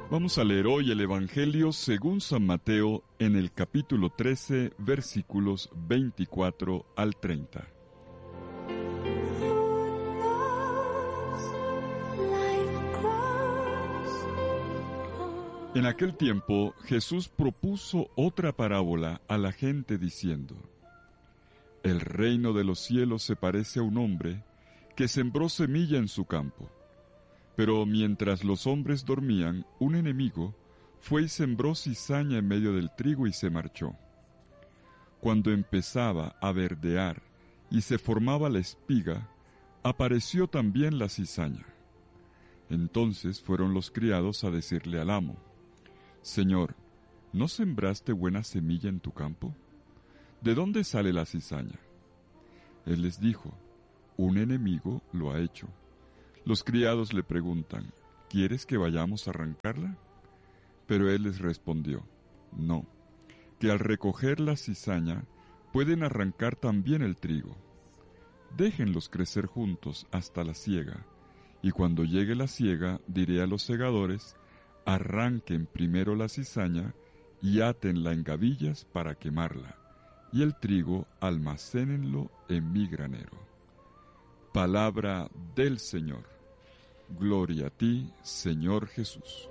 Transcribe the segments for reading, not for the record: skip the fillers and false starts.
Vamos a leer hoy el Evangelio según San Mateo en el capítulo 13, versículos 24 al 30. En aquel tiempo Jesús propuso otra parábola a la gente diciendo: El reino de los cielos se parece a un hombre que sembró semilla en su campo. Pero mientras los hombres dormían, un enemigo fue y sembró cizaña en medio del trigo y se marchó. Cuando empezaba a verdear y se formaba la espiga, apareció también la cizaña. Entonces fueron los criados a decirle al amo: Señor, ¿no sembraste buena semilla en tu campo? ¿De dónde sale la cizaña? Él les dijo: Un enemigo lo ha hecho. Los criados le preguntan: ¿Quieres que vayamos a arrancarla? Pero él les respondió: No, que al recoger la cizaña pueden arrancar también el trigo. Déjenlos crecer juntos hasta la siega, y cuando llegue la siega diré a los segadores: Arranquen primero la cizaña y átenla en gavillas para quemarla, y el trigo almacénenlo en mi granero. Palabra del Señor. Gloria a ti, Señor Jesús.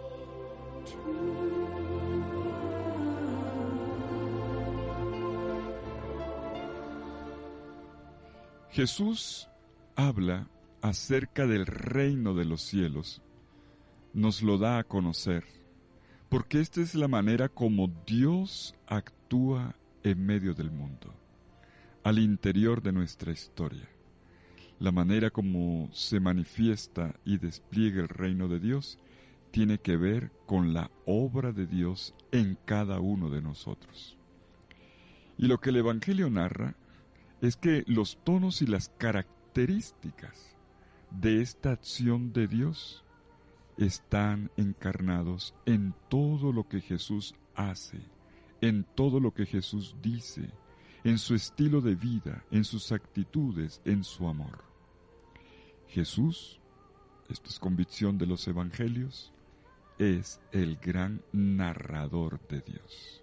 Jesús habla acerca del reino de los cielos, nos lo da a conocer, porque esta es la manera como Dios actúa en medio del mundo, al interior de nuestra historia. La manera como se manifiesta y despliega el reino de Dios tiene que ver con la obra de Dios en cada uno de nosotros. Y lo que el Evangelio narra es que los tonos y las características de esta acción de Dios están encarnados en todo lo que Jesús hace, en todo lo que Jesús dice, en su estilo de vida, en sus actitudes, en su amor. Jesús, esto es convicción de los evangelios, es el gran narrador de Dios.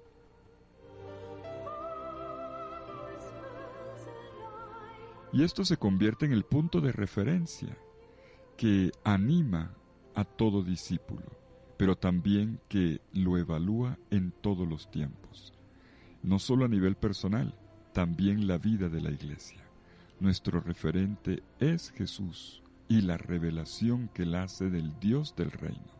Y esto se convierte en el punto de referencia que anima a todo discípulo, pero también que lo evalúa en todos los tiempos. No solo a nivel personal, también la vida de la Iglesia. Nuestro referente es Jesús y la revelación que él hace del Dios del reino.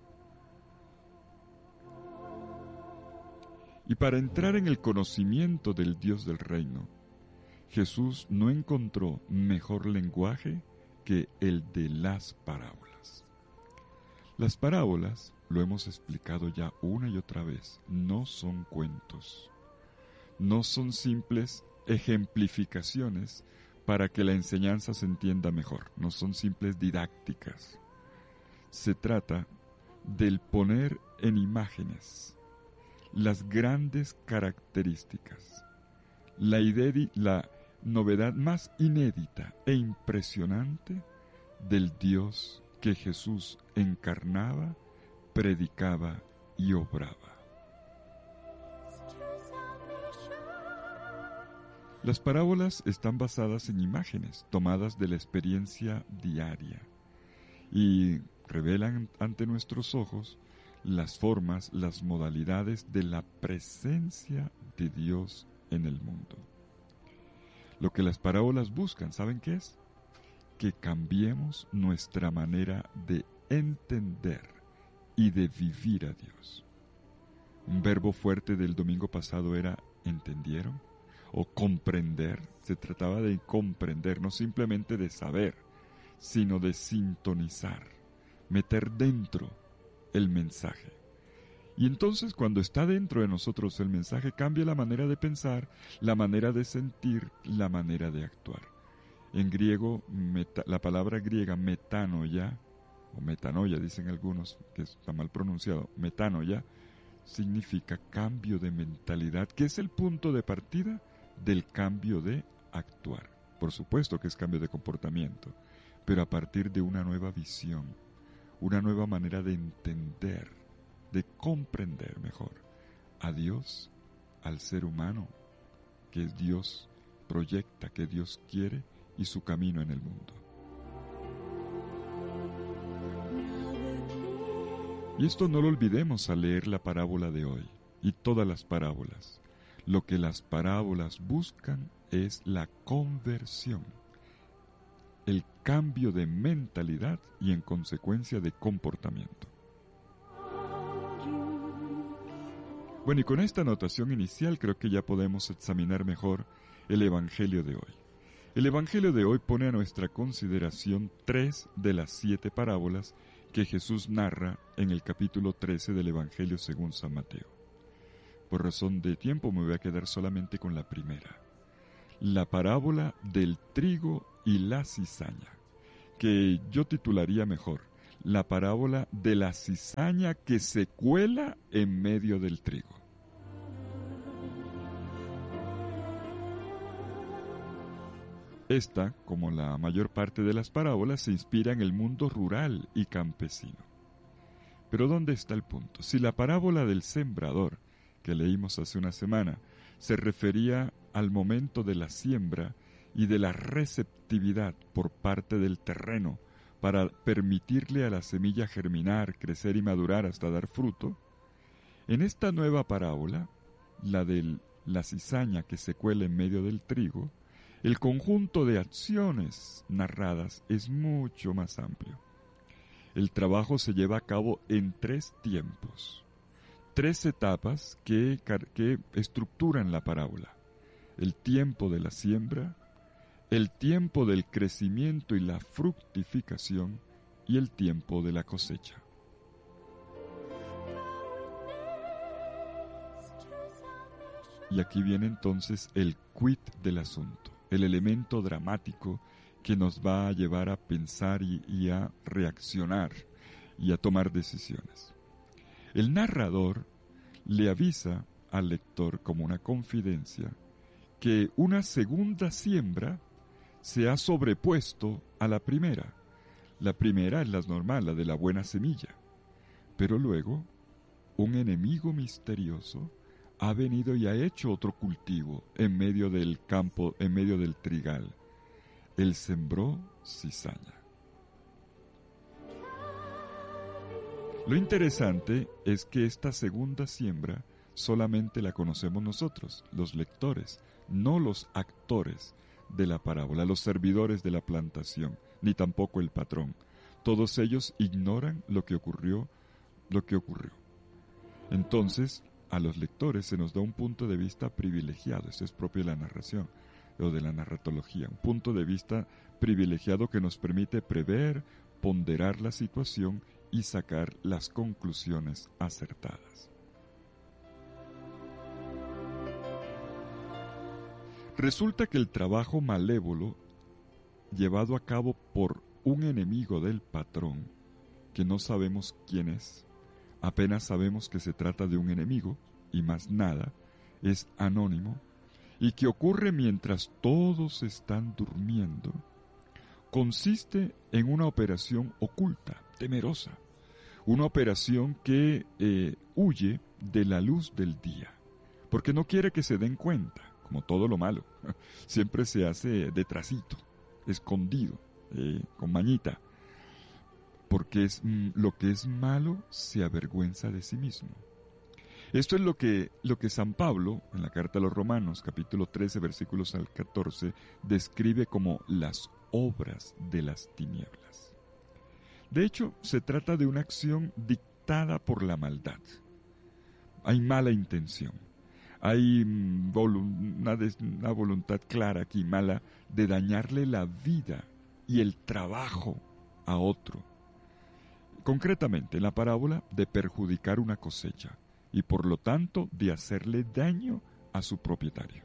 Y para entrar en el conocimiento del Dios del reino, Jesús no encontró mejor lenguaje que el de las parábolas. Las parábolas, lo hemos explicado ya una y otra vez, no son cuentos. No son simples ejemplificaciones para que la enseñanza se entienda mejor. No son simples didácticas. Se trata del poner en imágenes las grandes características, la novedad más inédita e impresionante del Dios que Jesús encarnaba, predicaba y obraba. Las parábolas están basadas en imágenes tomadas de la experiencia diaria y revelan ante nuestros ojos las formas, las modalidades de la presencia de Dios en el mundo. Lo que las parábolas buscan, ¿saben qué es? Que cambiemos nuestra manera de entender y de vivir a Dios. Un verbo fuerte del domingo pasado era ¿entendieron? O comprender. Se trataba de comprender, no simplemente de saber, sino de sintonizar, meter dentro el mensaje. Y entonces cuando está dentro de nosotros el mensaje, cambia la manera de pensar, la manera de sentir, la manera de actuar. En griego, la palabra griega metanoia, o metanoia dicen algunos, que está mal pronunciado, metanoia, significa cambio de mentalidad, que es el punto de partida del cambio de actuar. Por supuesto que es cambio de comportamiento, pero a partir de una nueva visión, una nueva manera de entender, de comprender mejor a Dios, al ser humano que Dios proyecta, que Dios quiere y su camino en el mundo. Y esto no lo olvidemos al leer la parábola de hoy y todas las parábolas. Lo que las parábolas buscan es la conversión, el cambio de mentalidad y en consecuencia de comportamiento. Bueno, y con esta anotación inicial creo que ya podemos examinar mejor el Evangelio de hoy. El Evangelio de hoy pone a nuestra consideración 3 de las 7 parábolas que Jesús narra en el capítulo 13 del Evangelio según San Mateo. Por razón de tiempo me voy a quedar solamente con la primera, la parábola del trigo y la cizaña, que yo titularía mejor, la parábola de la cizaña que se cuela en medio del trigo. Esta, como la mayor parte de las parábolas, se inspira en el mundo rural y campesino. Pero ¿dónde está el punto? Si la parábola del sembrador, que leímos hace una semana, se refería al momento de la siembra y de la receptividad por parte del terreno para permitirle a la semilla germinar, crecer y madurar hasta dar fruto, en esta nueva parábola, la de la cizaña que se cuela en medio del trigo, el conjunto de acciones narradas es mucho más amplio. El trabajo se lleva a cabo en 3 tiempos, 3 etapas que estructuran la parábola: el tiempo de la siembra, el tiempo del crecimiento y la fructificación y el tiempo de la cosecha. Y aquí viene entonces el quid del asunto, el elemento dramático que nos va a llevar a pensar y a reaccionar y a tomar decisiones. El narrador le avisa al lector como una confidencia que una segunda siembra se ha sobrepuesto a la primera. La primera es la normal, la de la buena semilla. Pero luego, un enemigo misterioso ha venido y ha hecho otro cultivo en medio del campo, en medio del trigal. Él sembró cizaña. Lo interesante es que esta segunda siembra solamente la conocemos nosotros, los lectores, no los actores de la parábola, los servidores de la plantación, ni tampoco el patrón. Todos ellos ignoran lo que ocurrió. Entonces, a los lectores se nos da un punto de vista privilegiado, eso es propio de la narración o de la narratología, un punto de vista privilegiado que nos permite prever, ponderar la situación y sacar las conclusiones acertadas. Resulta que el trabajo malévolo llevado a cabo por un enemigo del patrón, que no sabemos quién es, apenas sabemos que se trata de un enemigo y más nada, es anónimo, y que ocurre mientras todos están durmiendo, consiste en una operación oculta, temerosa, una operación que huye de la luz del día, porque no quiere que se den cuenta, como todo lo malo, siempre se hace detrásito, escondido, con mañita, porque lo que es malo se avergüenza de sí mismo. Esto es lo que San Pablo, en la carta a los Romanos, capítulo 13, versículos al 14, describe como las obras de las tinieblas. De hecho, se trata de una acción dictada por la maldad. Hay mala intención. Hay una voluntad clara aquí, mala, de dañarle la vida y el trabajo a otro. Concretamente, en la parábola, de perjudicar una cosecha y por lo tanto de hacerle daño a su propietario.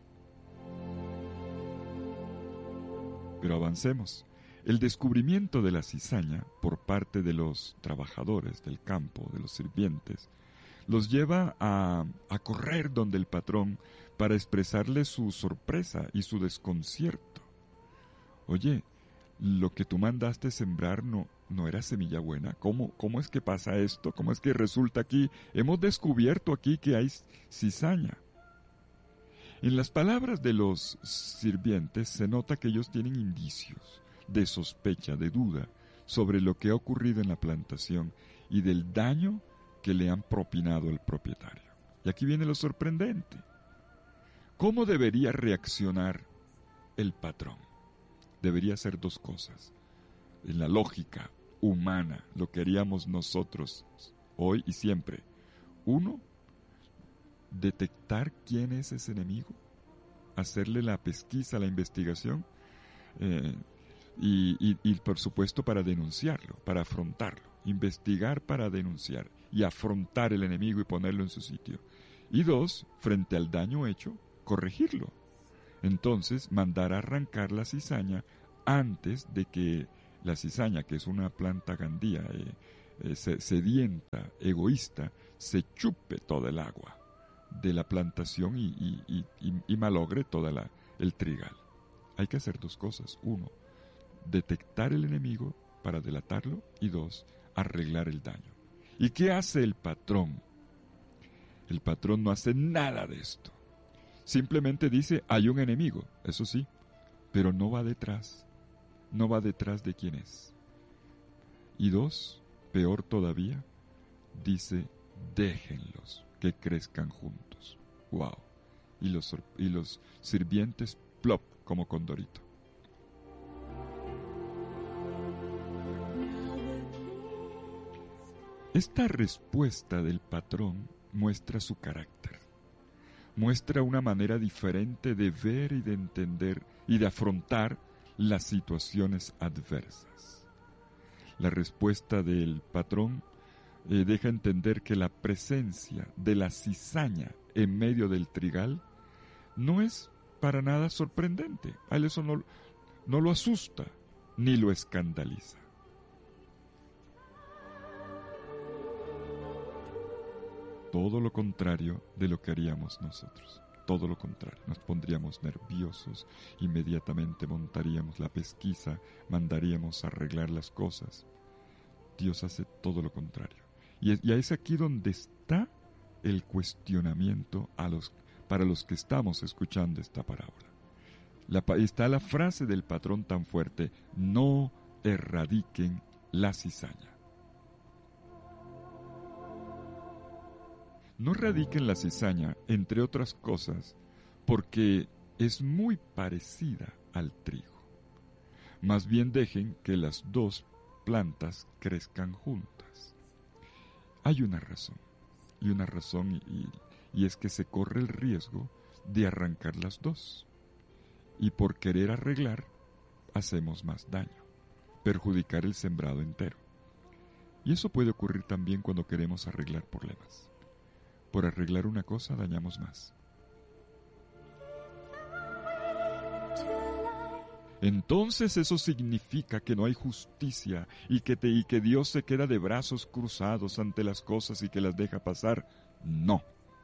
Pero avancemos. El descubrimiento de la cizaña por parte de los trabajadores del campo, de los sirvientes, los lleva a correr donde el patrón para expresarle su sorpresa y su desconcierto. Oye, lo que tú mandaste sembrar no no era semilla buena. ¿Cómo es que pasa esto? ¿Cómo es que resulta aquí? Hemos descubierto aquí que hay cizaña. En las palabras de los sirvientes se nota que ellos tienen indicios de sospecha, de duda, sobre lo que ha ocurrido en la plantación y del daño que le han propinado al propietario. Y aquí viene lo sorprendente. ¿Cómo debería reaccionar el patrón? Debería hacer dos cosas. En la lógica humana, lo que haríamos nosotros hoy y siempre. Uno, detectar quién es ese enemigo, hacerle la pesquisa, la investigación, y por supuesto para denunciarlo, para afrontarlo. Investigar para denunciar y afrontar el enemigo y ponerlo en su sitio. Y dos, frente al daño hecho, corregirlo. Entonces, mandar a arrancar la cizaña antes de que la cizaña, que es una planta gandía, sedienta, egoísta, se chupe toda el agua de la plantación y malogre toda el trigal. Hay que hacer dos cosas. Uno, detectar el enemigo para delatarlo, y dos, arreglar el daño. ¿Y qué hace el patrón? El patrón no hace nada de esto. Simplemente dice, hay un enemigo, eso sí, pero no va detrás de quién es. Y dos, peor todavía, dice, déjenlos que crezcan juntos. ¡Wow! Y los sirvientes, plop, como condorito. Esta respuesta del patrón muestra su carácter. Muestra una manera diferente de ver y de entender y de afrontar las situaciones adversas. La respuesta del patrón deja entender que la presencia de la cizaña en medio del trigal no es para nada sorprendente. A él eso no lo asusta ni lo escandaliza. Todo lo contrario de lo que haríamos nosotros. Todo lo contrario. Nos pondríamos nerviosos, inmediatamente montaríamos la pesquisa, mandaríamos a arreglar las cosas. Dios hace todo lo contrario. Y es aquí donde está el cuestionamiento para los que estamos escuchando esta parábola. Está la frase del patrón tan fuerte: no erradiquen la cizaña. No erradiquen la cizaña, entre otras cosas, porque es muy parecida al trigo. Más bien dejen que las dos plantas crezcan juntas. Hay una razón, y es que se corre el riesgo de arrancar las dos. Y por querer arreglar, hacemos más daño, perjudicar el sembrado entero. Y eso puede ocurrir también cuando queremos arreglar problemas. Por arreglar una cosa dañamos más. Entonces eso significa que no hay justicia y que Dios se queda de brazos cruzados ante las cosas y que las deja pasar. No.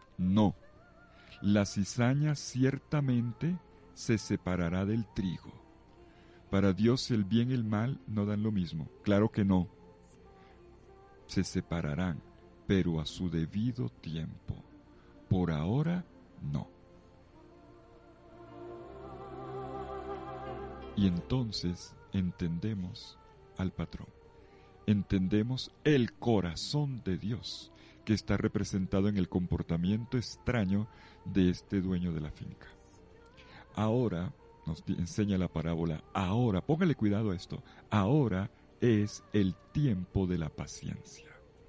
La cizaña ciertamente se separará del trigo. Para Dios el bien y el mal no dan lo mismo. Claro que no. Se separarán, pero a su debido tiempo. Por ahora, no. Y entonces entendemos al patrón. Entendemos el corazón de Dios, que está representado en el comportamiento extraño de este dueño de la finca. Ahora, nos enseña la parábola, ahora, póngale cuidado a esto, ahora es el tiempo de la paciencia.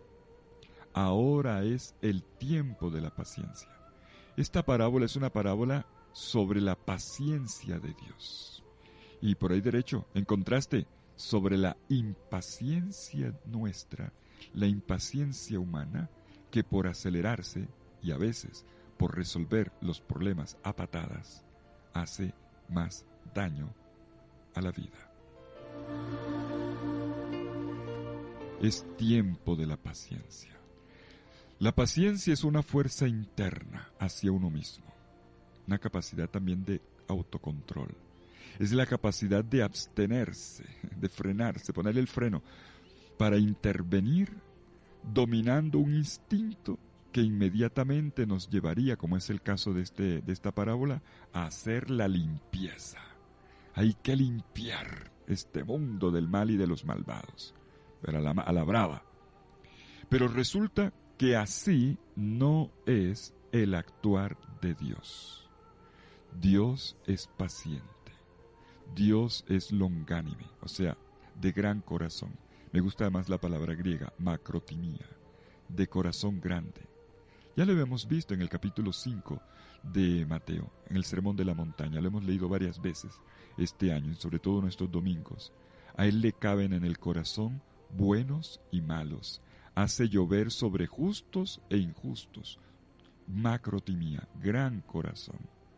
Ahora es el tiempo de la paciencia. Esta parábola es una parábola sobre la paciencia de Dios. Y por ahí derecho, en contraste, sobre la impaciencia nuestra, la impaciencia humana, que por acelerarse y a veces por resolver los problemas a patadas, hace más daño a la vida. Es tiempo de la paciencia. La paciencia es una fuerza interna hacia uno mismo, una capacidad también de autocontrol. Es la capacidad de abstenerse, de frenarse, ponerle el freno. para intervenir dominando un instinto que inmediatamente nos llevaría, como es el caso de esta parábola, a hacer la limpieza. Hay que limpiar este mundo del mal y de los malvados, pero a la brava. Pero resulta que así no es el actuar de Dios. Dios es paciente. Dios es longánime, o sea, de gran corazón. Me gusta además la palabra griega, macrotimía, de corazón grande. Ya lo habíamos visto en el capítulo 5 de Mateo, en el Sermón de la Montaña. Lo hemos leído varias veces este año, sobre todo en estos domingos. A Él le caben en el corazón buenos y malos. Hace llover sobre justos e injustos. Macrotimía, gran corazón.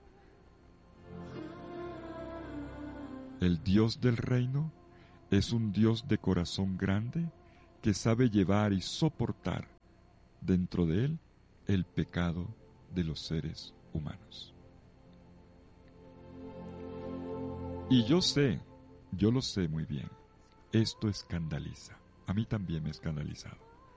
El Dios del reino es un Dios de corazón grande que sabe llevar y soportar dentro de Él el pecado de los seres humanos. Y yo lo sé muy bien, esto escandaliza. A mí también me ha escandalizado.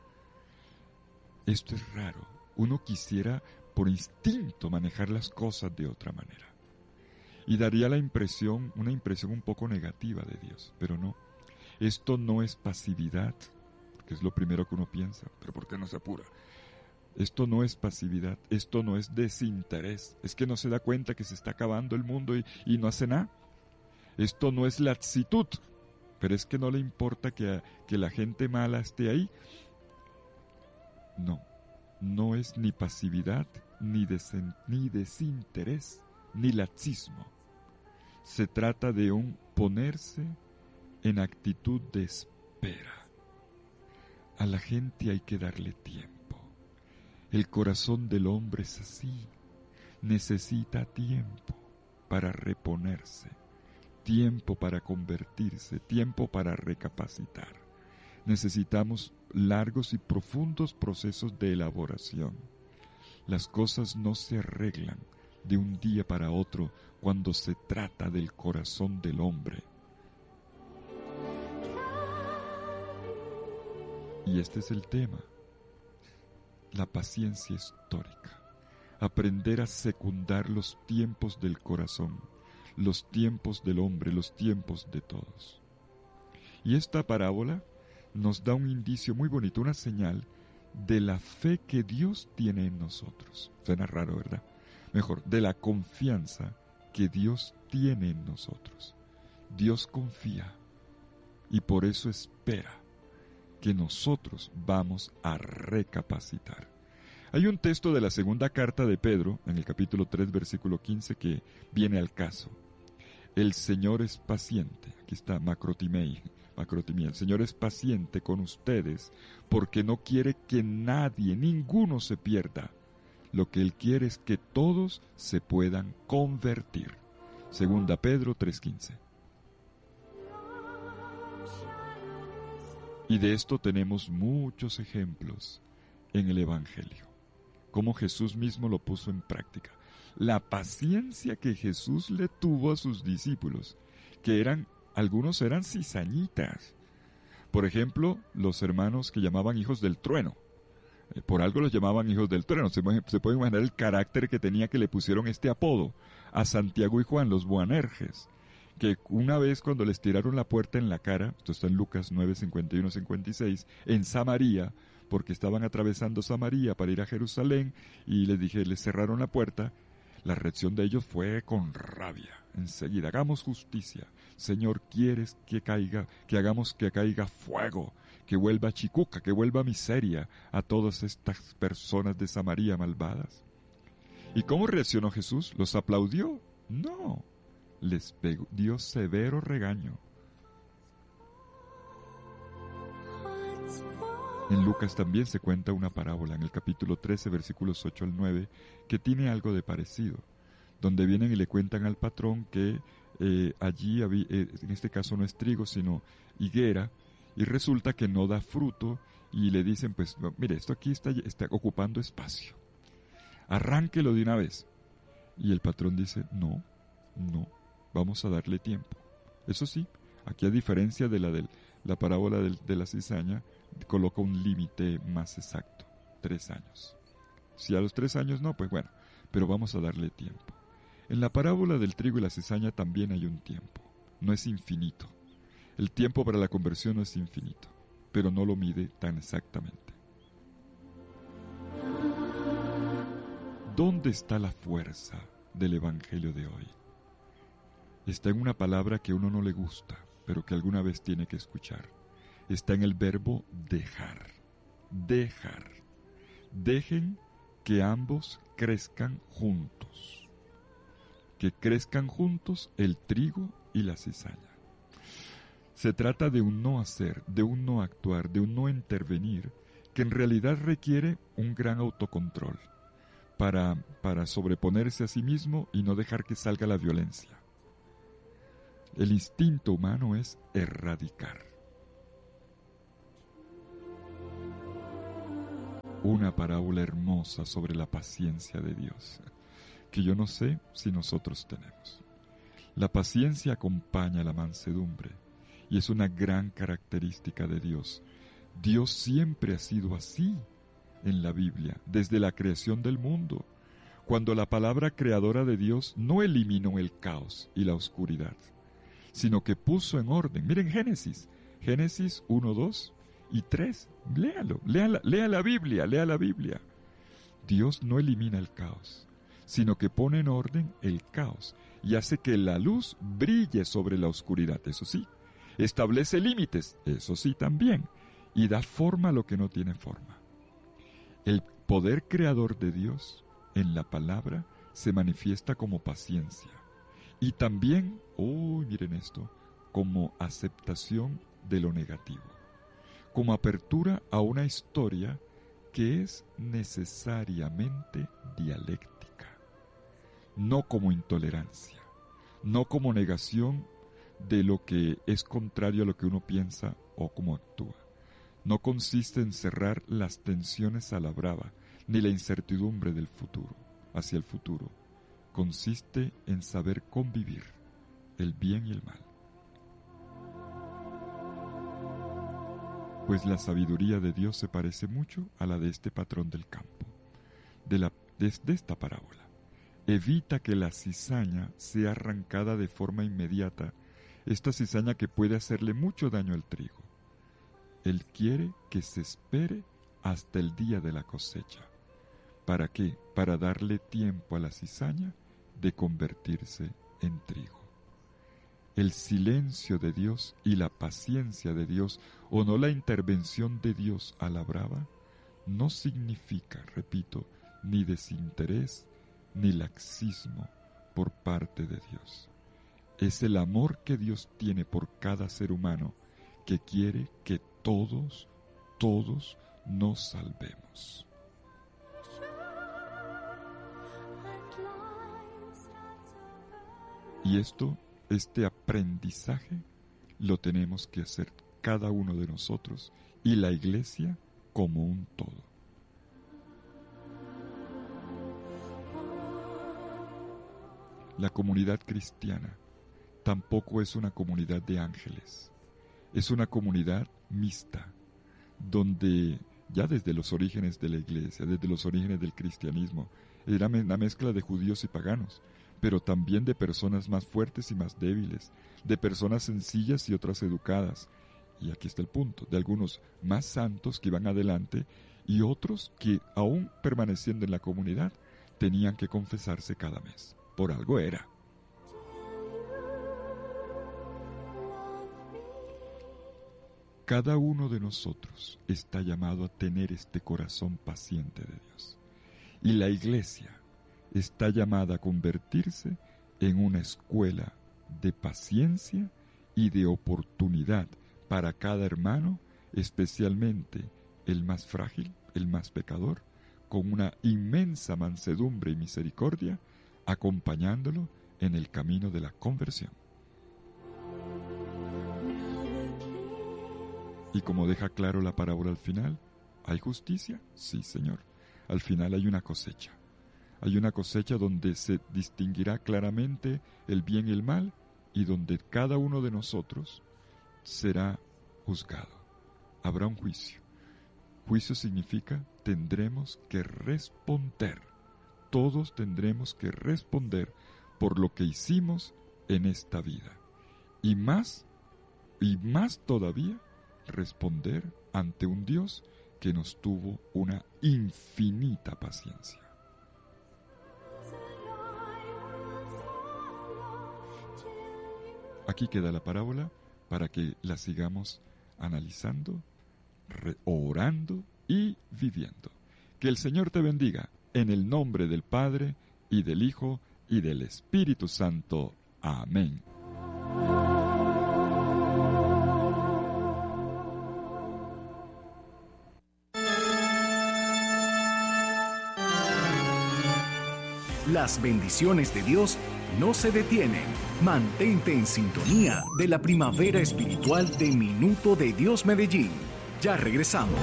Esto es raro. Uno quisiera por instinto manejar las cosas de otra manera. Y daría una impresión un poco negativa de Dios, pero no. Esto no es pasividad, que es lo primero que uno piensa, pero ¿por qué no se apura? Esto no es pasividad, esto no es desinterés, es que no se da cuenta que se está acabando el mundo y no hace nada. Esto no es laxitud, pero es que no le importa que la gente mala esté ahí. No es ni pasividad, ni desinterés, ni laxismo. Se trata de un ponerse en actitud de espera. A la gente hay que darle tiempo. El corazón del hombre es así. Necesita tiempo para reponerse, tiempo para convertirse, tiempo para recapacitar. Necesitamos largos y profundos procesos de elaboración. Las cosas no se arreglan de un día para otro cuando se trata del corazón del hombre. Y este es el tema, la paciencia histórica. Aprender a secundar los tiempos del corazón, los tiempos del hombre, los tiempos de todos. Y esta parábola nos da un indicio muy bonito, una señal de la fe que Dios tiene en nosotros. Suena raro, ¿verdad? Mejor, de la confianza que Dios tiene en nosotros. Dios confía y por eso espera que nosotros vamos a recapacitar. Hay un texto de la segunda carta de Pedro, en el capítulo 3, versículo 15, que viene al caso. El Señor es paciente. Aquí está macrotimía. El Señor es paciente con ustedes porque no quiere que nadie, ninguno se pierda. Lo que Él quiere es que todos se puedan convertir. Segunda Pedro 3:15. Y de esto tenemos muchos ejemplos en el Evangelio, como Jesús mismo lo puso en práctica. La paciencia que Jesús le tuvo a sus discípulos, que algunos eran cizañitas. Por ejemplo, los hermanos que llamaban hijos del trueno. Por algo los llamaban hijos del trueno. Se puede imaginar el carácter que tenía que le pusieron este apodo a Santiago y Juan, los Boanerges, que una vez cuando les tiraron la puerta en la cara, esto está en Lucas 9, 51-56, en Samaria, porque estaban atravesando Samaria para ir a Jerusalén, y les cerraron la puerta, la reacción de ellos fue con rabia. Enseguida, hagamos justicia. Señor, ¿quieres que hagamos que caiga fuego, que vuelva chicuca, que vuelva miseria a todas estas personas de Samaria malvadas? ¿Y cómo reaccionó Jesús? ¿Los aplaudió? No. Les dio severo regaño. En Lucas también se cuenta una parábola en el capítulo 13, versículos 8 al 9, que tiene algo de parecido, donde vienen y le cuentan al patrón que allí en este caso no es trigo sino higuera, y resulta que no da fruto, y le dicen, pues no, mire, esto aquí está ocupando espacio, arránquelo de una vez. Y el patrón dice, no, vamos a darle tiempo. Eso sí, aquí a diferencia de La parábola de la cizaña coloca un límite más exacto, 3 años. Si a los 3 años no, pues bueno, pero vamos a darle tiempo. En la parábola del trigo y la cizaña también hay un tiempo, no es infinito. El tiempo para la conversión no es infinito, pero no lo mide tan exactamente. ¿Dónde está la fuerza del Evangelio de hoy? Está en una palabra que a uno no le gusta, pero que alguna vez tiene que escuchar. Está en el verbo dejar. Dejar. Dejen que ambos crezcan juntos. Que crezcan juntos el trigo y la cizaña. Se trata de un no hacer, de un no actuar, de un no intervenir, que en realidad requiere un gran autocontrol para sobreponerse a sí mismo y no dejar que salga la violencia. El instinto humano es erradicar. Una parábola hermosa sobre la paciencia de Dios, que yo no sé si nosotros tenemos. La paciencia acompaña la mansedumbre y es una gran característica de Dios. Dios siempre ha sido así en la Biblia, desde la creación del mundo, cuando la palabra creadora de Dios no eliminó el caos y la oscuridad, sino que puso en orden. Miren Génesis 1, 2 y 3. Léalo, lea la Biblia. Dios no elimina el caos, sino que pone en orden el caos y hace que la luz brille sobre la oscuridad, eso sí. Establece límites, eso sí también, y da forma a lo que no tiene forma. El poder creador de Dios en la palabra se manifiesta como paciencia y también, miren esto, como aceptación de lo negativo, como apertura a una historia que es necesariamente dialéctica, no como intolerancia, no como negación de lo que es contrario a lo que uno piensa o cómo actúa. No consiste en cerrar las tensiones a la brava, ni la incertidumbre del futuro, hacia el futuro. Consiste en saber convivir el bien y el mal. Pues la sabiduría de Dios se parece mucho a la de este patrón del campo, de esta parábola. Evita que la cizaña sea arrancada de forma inmediata, esta cizaña que puede hacerle mucho daño al trigo. Él quiere que se espere hasta el día de la cosecha. ¿Para qué? Para darle tiempo a la cizaña de convertirse en trigo. El silencio de Dios y la paciencia de Dios, o no la intervención de Dios a la brava, no significa, repito, ni desinterés ni laxismo por parte de Dios. Es el amor que Dios tiene por cada ser humano que quiere que todos nos salvemos. Y este aprendizaje lo tenemos que hacer cada uno de nosotros y la Iglesia como un todo. La comunidad cristiana tampoco es una comunidad de ángeles, es una comunidad mixta, donde ya desde los orígenes de la Iglesia, desde los orígenes del cristianismo, era una mezcla de judíos y paganos, pero también de personas más fuertes y más débiles, de personas sencillas y otras educadas. Y aquí está el punto, de algunos más santos que iban adelante y otros que, aún permaneciendo en la comunidad, tenían que confesarse cada mes. Por algo era. Cada uno de nosotros está llamado a tener este corazón paciente de Dios. Y la Iglesia está llamada a convertirse en una escuela de paciencia y de oportunidad para cada hermano, especialmente el más frágil, el más pecador, con una inmensa mansedumbre y misericordia, acompañándolo en el camino de la conversión. Y como deja claro la parábola al final, ¿hay justicia? Sí, Señor. Al final hay una cosecha. Hay una cosecha donde se distinguirá claramente el bien y el mal y donde cada uno de nosotros será juzgado. Habrá un juicio. Juicio significa tendremos que responder. Todos tendremos que responder por lo que hicimos en esta vida. Y más todavía, responder ante un Dios que nos tuvo una infinita paciencia. Aquí queda la parábola para que la sigamos analizando, orando y viviendo. Que el Señor te bendiga en el nombre del Padre y del Hijo y del Espíritu Santo. Amén. Las bendiciones de Dios no se detienen. Mantente en sintonía de la primavera espiritual de Minuto de Dios Medellín. Ya regresamos.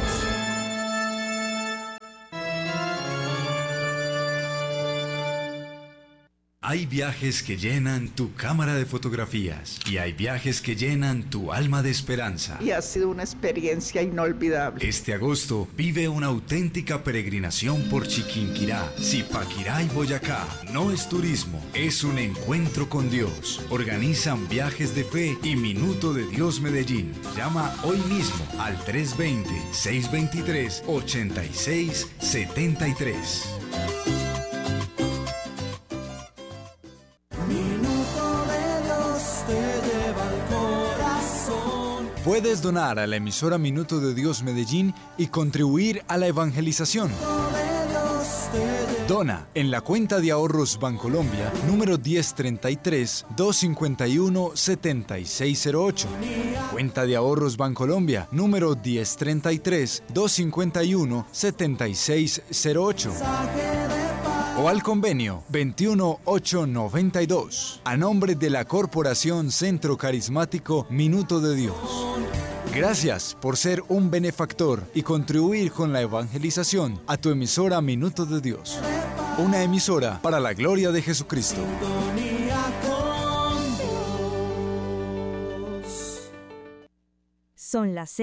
Hay viajes que llenan tu cámara de fotografías y hay viajes que llenan tu alma de esperanza. Y ha sido una experiencia inolvidable. Este agosto vive una auténtica peregrinación por Chiquinquirá, Zipaquirá y Boyacá. No es turismo, es un encuentro con Dios. Organizan Viajes de Fe y Minuto de Dios Medellín. Llama hoy mismo al 320-623-8673. Puedes donar a la emisora Minuto de Dios Medellín y contribuir a la evangelización. Dona en la cuenta de ahorros Bancolombia, número 1033-251-7608. Cuenta de ahorros Bancolombia, número 1033-251-7608. O al convenio 21892, a nombre de la Corporación Centro Carismático Minuto de Dios. Gracias por ser un benefactor y contribuir con la evangelización a tu emisora Minuto de Dios. Una emisora para la gloria de Jesucristo. Son las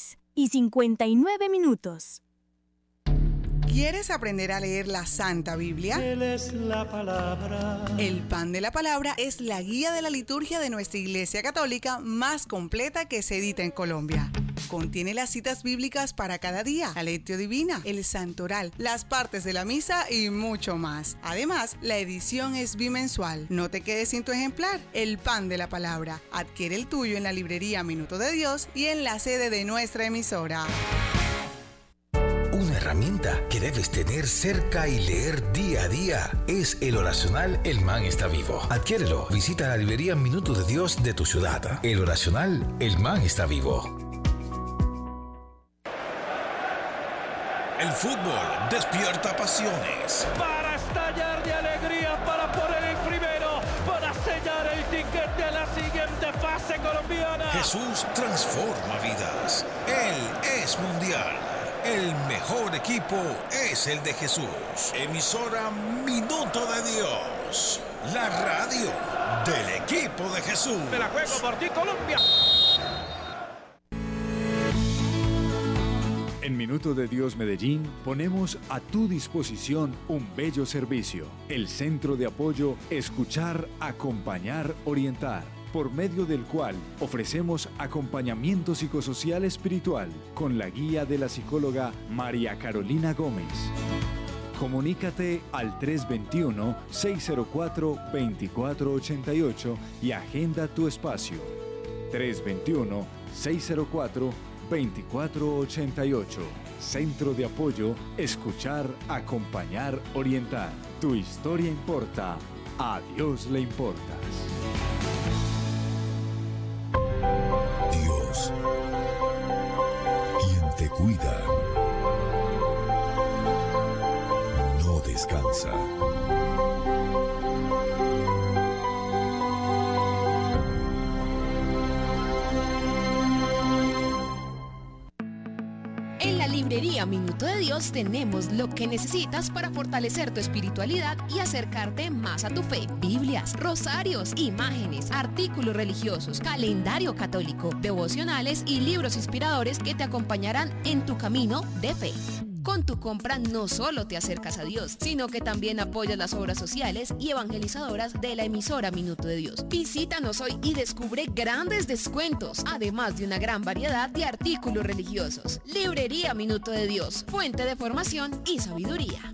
6:59. ¿Quieres aprender a leer la Santa Biblia? Él es la palabra. El Pan de la Palabra es la guía de la liturgia de nuestra Iglesia Católica más completa que se edita en Colombia. Contiene las citas bíblicas para cada día, la lectio divina, el santoral, las partes de la misa y mucho más. Además, la edición es bimensual. No te quedes sin tu ejemplar. El Pan de la Palabra. Adquiere el tuyo en la librería Minuto de Dios y en la sede de nuestra emisora. Una herramienta que debes tener cerca y leer día a día es el oracional El Man está vivo. Adquiérelo. Visita la librería Minuto de Dios de tu ciudad. El oracional El Man está vivo. El fútbol despierta pasiones. Para estallar de alegría, para poner el primero, para sellar el ticket de la siguiente fase colombiana. Jesús transforma vidas. Él es mundial. El mejor equipo es el de Jesús. Emisora Minuto de Dios. La radio del equipo de Jesús. Me la juego por ti, Colombia. En Minuto de Dios Medellín ponemos a tu disposición un bello servicio. El Centro de Apoyo Escuchar, Acompañar, Orientar, por medio del cual ofrecemos acompañamiento psicosocial espiritual con la guía de la psicóloga María Carolina Gómez. Comunícate al 321-604-2488 y agenda tu espacio. 321-604-2488. Centro de Apoyo Escuchar, Acompañar, Orientar. Tu historia importa. A Dios le importas. Dios, quien te cuida, no descansa. En la librería Librería Minuto de Dios tenemos lo que necesitas para fortalecer tu espiritualidad y acercarte más a tu fe. Biblias, rosarios, imágenes, artículos religiosos, calendario católico, devocionales y libros inspiradores que te acompañarán en tu camino de fe. Con tu compra no solo te acercas a Dios, sino que también apoyas las obras sociales y evangelizadoras de la emisora Minuto de Dios. Visítanos hoy y descubre grandes descuentos, además de una gran variedad de artículos religiosos. Librería Minuto de Dios, fuente de formación y sabiduría.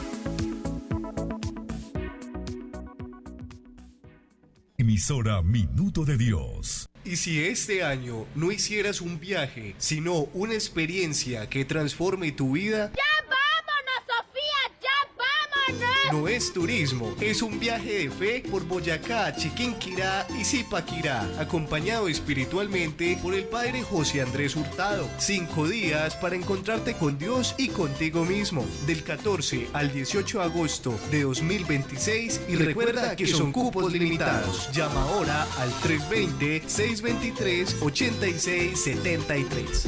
Emisora Minuto de Dios. Y si este año no hicieras un viaje, sino una experiencia que transforme tu vida... ¡Ya vámonos, Sofía! ¡Ya vámonos! No es turismo, es un viaje de fe por Boyacá, Chiquinquirá y Zipaquirá, acompañado espiritualmente por el Padre José Andrés Hurtado. 5 días para encontrarte con Dios y contigo mismo, del 14 al 18 de agosto de 2026, y recuerda que son cupos limitados. Llama ahora al 320-623-8673.